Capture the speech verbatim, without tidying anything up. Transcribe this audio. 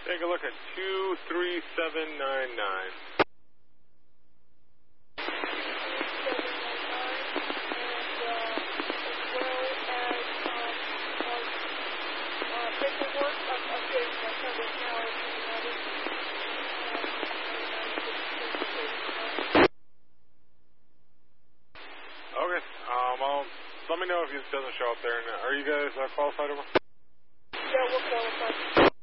Take a look at two three seven nine nine. Okay, um, I'll, let me know if he doesn't show up there. And are you guys uh, qualified over? Yeah, we're qualified.